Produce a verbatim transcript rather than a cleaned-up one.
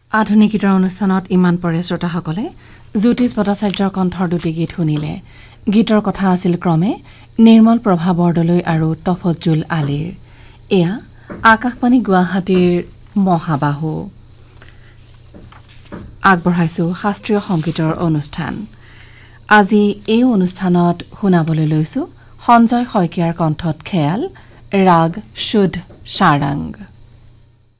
আধুনিক গীতৰ অনুষ্ঠানত ইমান পৰে শ্ৰোতাসকলে জ্যোতিষ ভট্টাচাৰ্যৰ কণ্ঠৰ দুটি গীত শুনিলে। গীতৰ কথা আছিল ক্ৰমে নিৰ্মল প্ৰভা বৰদলৈ আৰু তফজ্জুল আলীৰ। এয়া আকাশবাণী গুৱাহাটীৰ মহাবাহু। আগবঢ়াইছো শাস্ত্ৰীয় সংগীতৰ অনুষ্ঠান। আজি এই অনুষ্ঠানত শুনাবলৈ লৈছো সঞ্জয় শইকীয়াৰ কণ্ঠত খেয়াল ৰাগ শুদ্ধ সাৰাংগ।